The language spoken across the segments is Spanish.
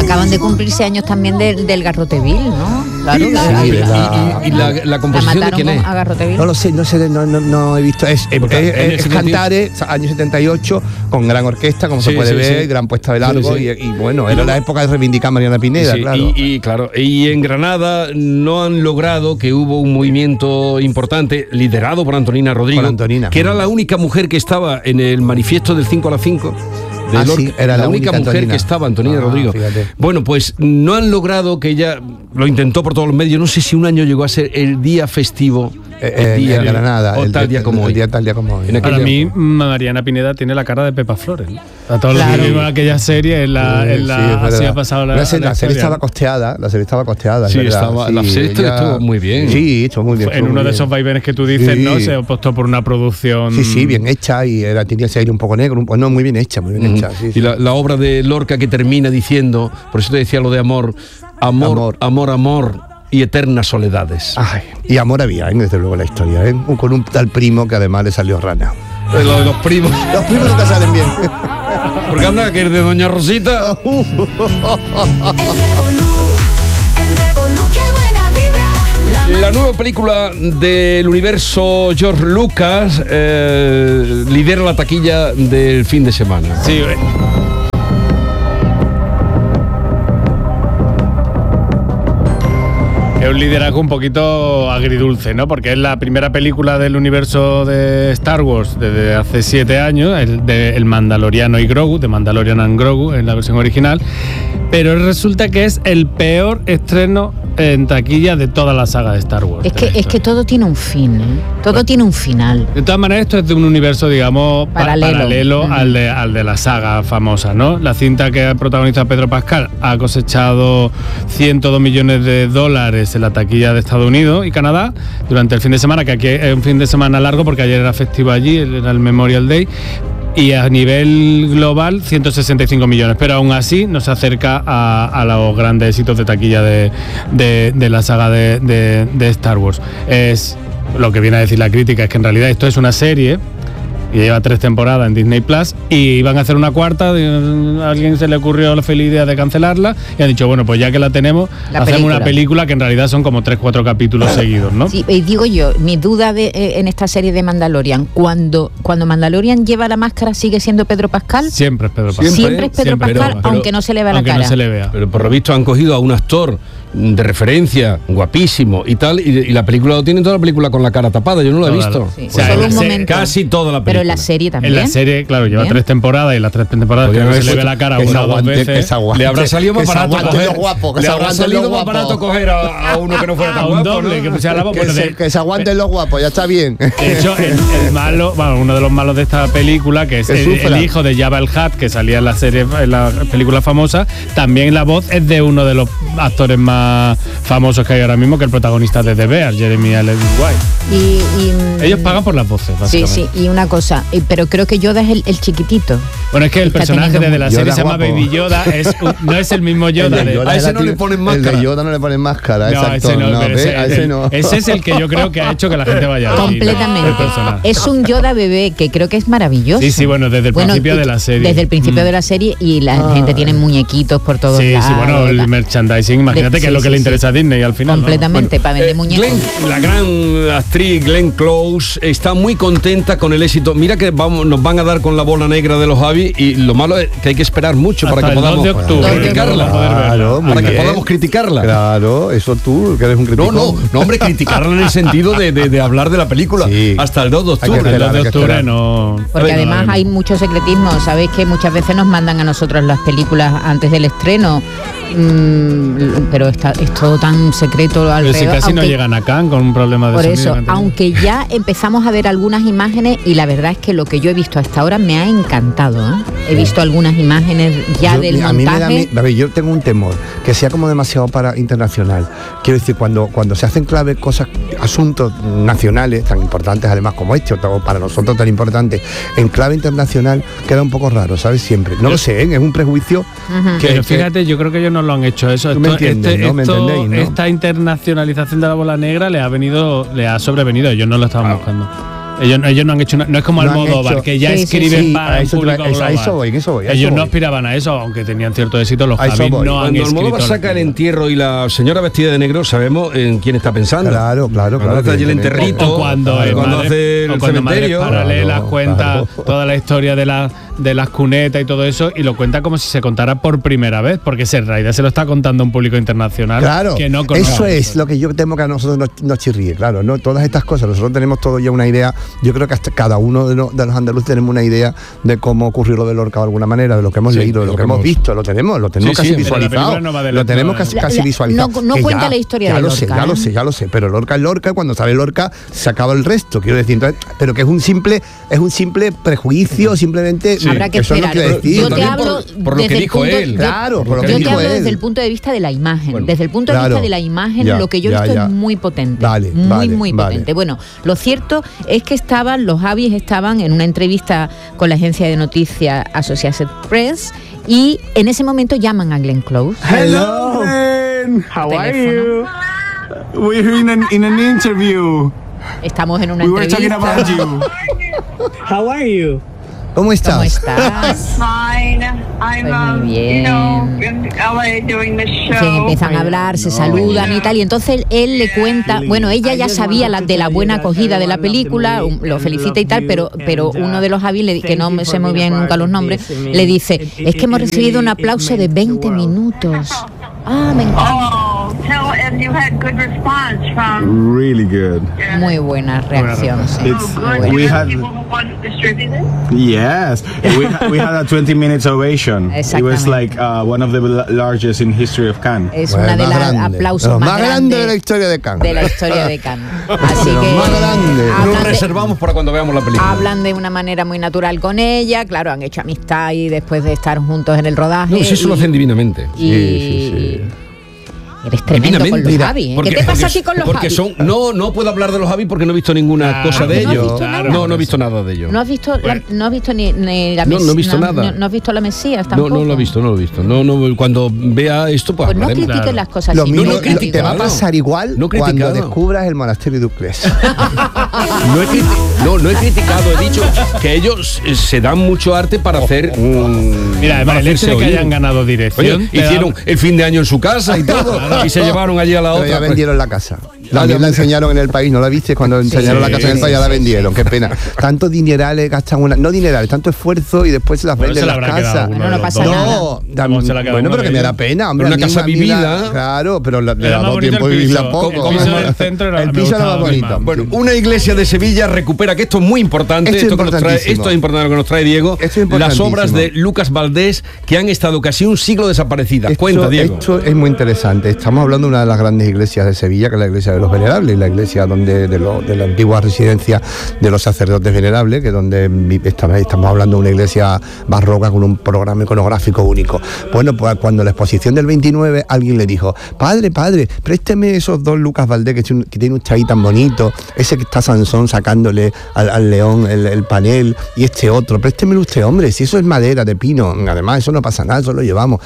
Acaban de cumplirse años también del Garroteville, ¿no? Claro. ¿Y la composición de quién es? A Garroteville. No lo sé, no he visto. Es Cantares, año 78, con gran orquesta, como se puede ver, gran puesta de largo. Y bueno, era la época de reivindicar a Mariana Pineda, claro. Y en Granada no han logrado, que hubo un movimiento importante liderado por Antonina Rodrigo, que era la única mujer que estaba en el manifiesto del 5 a las 5. Era la única mujer Antonina que estaba, Antonina Rodrigo. Fíjate. Bueno, pues no han logrado, que ella lo intentó por todos los medios, no sé si un año llegó a ser el día festivo. El día de Granada, tal día como hoy. Para mí, Mariana Pineda tiene la cara de Pepa Flores, ¿no? A todos los que vimos aquella serie, así ha pasado la serie estaba costeada. La serie estaba costeada. Sí, la serie estuvo muy bien. Sí, estuvo muy bien. En uno de esos vaivenes que tú dices, ¿no? Se apostó por una producción. Sí, bien hecha, y tenía ese aire un poco negro. Muy bien hecha, muy bien hecha. Y la obra de Lorca, que termina diciendo, por eso te decía lo de amor, y eternas soledades. Ay, y amor había, desde luego, la historia, con un tal primo que además le salió rana. Lo de los primos. Los primos nunca salen bien. Porque anda, que es de Doña Rosita. La nueva película del universo George Lucas lidera la taquilla del fin de semana. Sí, es un liderazgo un poquito agridulce, ¿no? Porque es la primera película del universo de Star Wars desde hace 7 años, el Mandaloriano y Grogu, de Mandalorian and Grogu en la versión original, pero resulta que es el peor estreno en taquilla de toda la saga de Star Wars. Es que todo tiene un fin, ¿eh? Todo tiene un final. De todas maneras, esto es de un universo, digamos, paralelo al de la saga famosa, ¿no? La cinta que protagoniza Pedro Pascal ha cosechado $102 millones en la taquilla de Estados Unidos y Canadá durante el fin de semana, que aquí es un fin de semana largo porque ayer era festivo allí, era el Memorial Day. Y a nivel global, 165 millones, pero aún así no se acerca a los grandes éxitos de taquilla de la saga de Star Wars. Es lo que viene a decir la crítica, es que en realidad esto es una serie y lleva 3 temporadas en Disney Plus, y iban a hacer una cuarta, a alguien se le ocurrió la feliz idea de cancelarla y han dicho, bueno, pues ya que la tenemos, hacemos una película que en realidad son como 3-4 capítulos seguidos, ¿no? Sí, y digo yo, mi duda en esta serie de Mandalorian, cuando Mandalorian lleva la máscara, ¿sigue siendo Pedro Pascal? Siempre es Pedro Pascal. Siempre es Pedro Pascal, aunque no se le vea la cara. No se le vea. Pero por lo visto han cogido a un actor de referencia, guapísimo y tal, y la película lo tiene toda la película con la cara tapada, yo no la he visto. Sí. O sea, solo un momento. Casi toda la película. Pero en la serie también. En la serie, claro, lleva 3 temporadas y las 3 temporadas que no se le ve la cara una o 2 veces. Le habrá salido más barato coger a uno que no fuera tan guapo, doble, ¿no? Que se aguanten los guapos, ya está bien. De hecho, el malo, uno de los malos de esta película, que es el hijo de Jabba el Hutt, que salía en la serie, en la película famosa, también la voz es de uno de los actores más famosos que hay ahora mismo, que el protagonista de The Bear, Jeremy Allen White. Ellos pagan por las voces, básicamente. Sí, y una cosa, pero creo que Yoda es el chiquitito. Bueno, es que el personaje de la serie se llama Baby Yoda, no es el mismo Yoda. A ese no le ponen máscara. El de Yoda no le ponen máscara, ese no. Ese es el que yo creo que ha hecho que la gente vaya a completamente. Es un Yoda bebé que creo que es maravilloso. Sí, bueno, desde el principio de la serie. Desde el principio de la serie, y la gente tiene muñequitos por todos lados. Sí, bueno, el merchandising, imagínate que es lo que le interesa a Disney al final. Completamente, para vender muñecos. La gran actriz Glenn Close está muy contenta con el éxito. Mira que nos van a dar con la bola negra de los Javi, y lo malo es que hay que esperar mucho para que podamos criticarla. Para que podamos criticarla. Claro, eso tú, que eres un crítico. No, hombre, criticarla en el sentido de hablar de la película. Sí. Hasta el 2 de octubre. El 2 de octubre no. Porque además hay mucho secretismo. Sabéis que muchas veces nos mandan a nosotros las películas antes del estreno. Pero es todo tan secreto alrededor. Pero si casi no llegan a Cannes con un problema de por sonido. Por eso, aunque ya empezamos a ver algunas imágenes, y la verdad es que lo que yo he visto hasta ahora me ha encantado, ¿eh? He visto algunas imágenes ya del montaje. Yo tengo un temor, que sea como demasiado para internacional. Quiero decir, cuando se hacen clave cosas, asuntos nacionales tan importantes además como este, o para nosotros tan importantes, en clave internacional queda un poco raro, ¿sabes? Siempre. No lo sé, es un prejuicio. Pero fíjate, yo creo que ellos no lo han hecho eso. ¿Me entiendes? ¿Me entendéis, no? Esta internacionalización de la bola negra le ha sobrevenido, ellos no lo estaban buscando. Ellos no han hecho no es como Almodóvar, que ya escriben para el público global. Eso voy. Ellos no aspiraban a eso, aunque tenían cierto éxito, los Javis no han escrito. Cuando Almodóvar saca El entierro y la señora vestida de negro, sabemos en quién está pensando. Claro. Cuando hace allí el enterrito, o cuando hace el cementerio. Paralelas cuenta toda la historia de las cunetas y todo eso, y lo cuenta como si se contara por primera vez, porque en realidad se lo está contando a un público internacional que no conoce. Eso es lo que yo temo que a nosotros nos chirríe, claro, ¿no? Todas estas cosas, nosotros tenemos todo ya una idea, yo creo que hasta cada uno de los andaluces tenemos una idea de cómo ocurrió lo de Lorca de alguna manera, de lo que hemos leído, de lo que hemos visto, lo tenemos casi visualizado, lo tenemos casi visualizado. No cuenta la historia de Lorca. Ya lo sé, pero Lorca es Lorca, cuando sale Lorca se acaba el resto, quiero decir, entonces, pero que es un simple prejuicio, simplemente habrá que esperar. Yo te hablo por lo que dijo él. Claro, por lo que yo dijo te hablo él. desde el punto de vista de la imagen. Desde el punto de vista de la imagen, lo que yo he visto es muy potente. Muy potente. Bueno, lo cierto es que los Javis estaban en una entrevista con la agencia de noticias Associated Press y en ese momento llaman a Glenn Close. Hello, Glenn. How are you? We're in an interview. Estamos en una entrevista. We were talking about you. How are you? ¿Cómo estás? ¿Cómo estás? Pues muy bien. Empiezan a hablar, se saludan y tal, y entonces él le cuenta, bueno, ella ya sabía de la buena acogida de la película, lo felicita y tal, pero uno de los Javis, que no me sé muy bien nunca los nombres, le dice, es que hemos recibido un aplauso de 20 minutos. Me encanta. Really good. Muy buena reacción. Sí. Yes, we had a 20 minutes ovation. It was like one of the largest in history of Cannes. Es una de las aplausos más grandes de la historia de Cannes. De la historia de Cannes. Así que más grande. Lo reservamos para cuando veamos la película. Hablan de una manera muy natural con ella, claro, han hecho amistad y después de estar juntos en el rodaje. No, eso lo hacen divinamente. Sí. Eres tremendo con los Javis. ¿Qué te pasa aquí con los Javis? No puedo hablar de los Javis porque no he visto ninguna cosa de ellos. No he visto nada de ellos. ¿No has visto ni la Mesías? No he visto nada. ¿No has visto la Mesías tampoco? No lo he visto. No, cuando vea esto, pues no critiques las cosas lo así. Mismo, te va a pasar igual cuando descubras el monasterio de Uclés. No he criticado, he dicho que ellos se dan mucho arte para hacer mira, además el hecho de que hayan ganado dirección. Oye, hicieron el fin de año en su casa y todo. Y se llevaron allí a la otra. Ya vendieron la casa. También la enseñaron en el país, ¿no la viste? Cuando enseñaron la casa en el país ya la vendieron, qué pena. Tantos dinerales gastan no dinerales, tanto esfuerzo y después se las venden en la casa. No pasa nada. Bueno, pero que me da pena, hombre. Una casa vivida. Claro, pero le ha dado tiempo de vivirla poco. El piso era más bonito. Bueno, una iglesia de Sevilla recupera, que esto es muy importante, esto es importante lo que nos trae Diego, las obras de Lucas Valdés que han estado casi un siglo desaparecidas. Cuenta, Diego. Esto es muy interesante. Estamos hablando de una de las grandes iglesias de Sevilla, que es la iglesia de los Venerables, la iglesia de la antigua residencia de los sacerdotes venerables, que donde estamos hablando de una iglesia barroca con un programa iconográfico único. Bueno, pues cuando la exposición del 29 alguien le dijo, padre, présteme esos dos Lucas Valdés que tiene un chay tan bonito, ese que está Sansón sacándole al león el panel, y este otro, préstemelo usted, hombre, si eso es madera de pino, además eso no pasa nada, eso lo llevamos.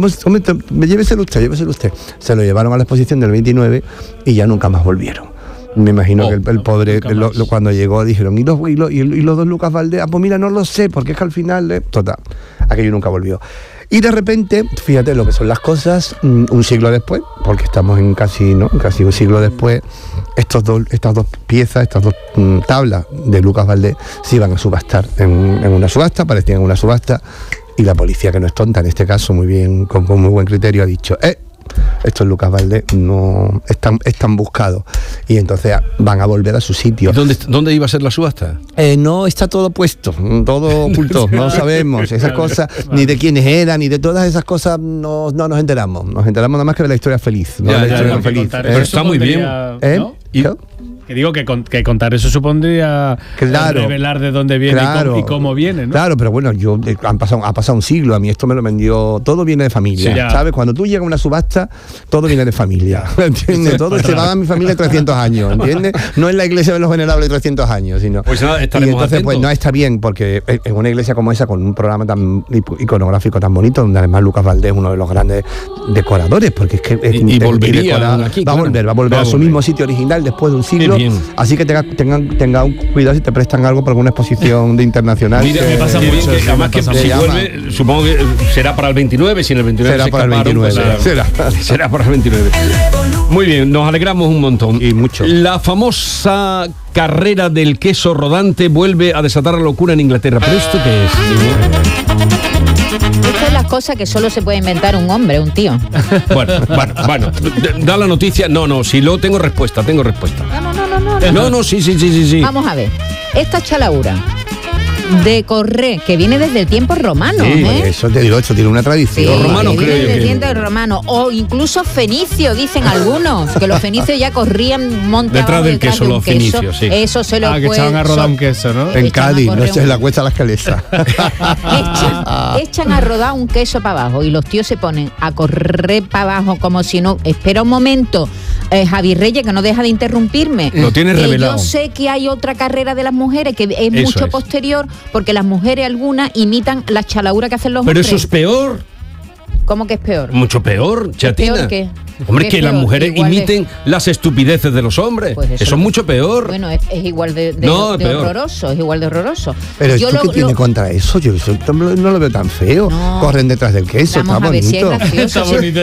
Lléveselo usted. Se lo llevaron a la exposición del 29 y ya nunca más volvieron. Me imagino que el pobre cuando llegó dijeron ¿y los dos Lucas Valdés? Pues mira, no lo sé, porque es que al final total, aquello nunca volvió. Y de repente, fíjate lo que son las cosas, un siglo después, porque estamos en casi un siglo después, estas dos piezas, estas dos tablas de Lucas Valdés se iban a subastar en una subasta, aparecían en una subasta, y la policía, que no es tonta en este caso, muy bien, con muy buen criterio, ha dicho, estos Lucas Valdés no están buscados, y entonces van a volver a su sitio. ¿Dónde iba a ser la subasta? No está todo puesto, todo oculto, no sabemos esas cosas, ni de quiénes eran, ni de todas esas cosas, no nos enteramos nada más que de la historia feliz, pero está muy bien. ¿No? Que digo que contar eso supondría revelar de dónde viene y cómo viene, ¿no? Claro, pero bueno, ha pasado un siglo, a mí esto me lo vendió, todo viene de familia, ¿sabes? Cuando tú llegas a una subasta, todo viene de familia, ¿entiendes? Todo se va a mi familia 300 años, ¿entiendes? No es la iglesia de los venerables 300 años, sino... Pues nada, estaremos y entonces, atentos. pues no está bien, porque en una iglesia como esa, con un programa tan iconográfico tan bonito, donde además Lucas Valdés es uno de los grandes decoradores, porque es que... volvería aquí, va a volver a su mismo sitio original después de un siglo. ejemplo. Así que tengan cuidado si te prestan algo para alguna exposición de internacional. Mira, me pasa mucho. Que jamás que si vuelve, supongo que será para el 29, si en el 29 será para el 29. Pues será para el 29. Muy bien, nos alegramos un montón. Y mucho. La famosa carrera del queso rodante vuelve a desatar la locura en Inglaterra. ¿Pero esto qué es? Estas son las cosas que solo se puede inventar un hombre, un tío. Bueno, da la noticia. No, si lo tengo respuesta. No, sí. Vamos a ver, esta chalaura de correr, que viene desde el tiempo romano, Eso te digo, esto tiene una tradición. Los romanos creo desde el tiempo romano, o incluso fenicio, dicen algunos, que los fenicios ya corrían montados detrás del queso, los fenicios, sí. Eso se lo que echaban a rodar un queso, ¿no? En Cádiz, no es en la Cuesta de las Calesas. echan a rodar un queso para abajo y los tíos se ponen a correr para abajo como si no. Espera un momento, Javi Reyes, que no deja de interrumpirme. Lo tienes revelado. Yo sé que hay otra carrera de las mujeres que es mucho posterior, porque las mujeres algunas imitan la chalaura que hacen los hombres. Pero eso es peor. ¿Cómo que es peor? Mucho peor, chatina. ¿Peor qué? Hombre, que las mujeres imiten las estupideces de los hombres. Pues eso es mucho peor. Bueno, es igual de horroroso, es igual de horroroso. Pero ¿esto qué tiene contra eso? Yo no lo veo tan feo. No. Corren detrás del queso, está bonito. Está bonito.